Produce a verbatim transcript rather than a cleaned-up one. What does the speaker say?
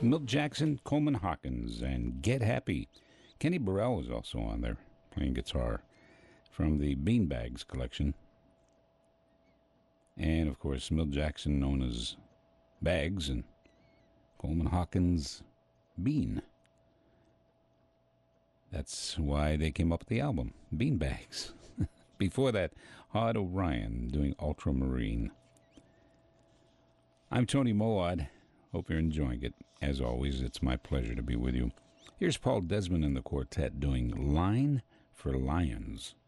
Milt Jackson, Coleman Hawkins, and Get Happy. Kenny Burrell was also on there, playing guitar, from the Beanbags collection. And, of course, Milt Jackson, known as Bags, and Coleman Hawkins, Bean. That's why they came up with the album, Beanbags. Before that, Hod Orion doing Ultramarine. I'm Tony Moad. Hope you're enjoying it. As always, it's my pleasure to be with you. Here's Paul Desmond and the Quartet doing Line for Lions.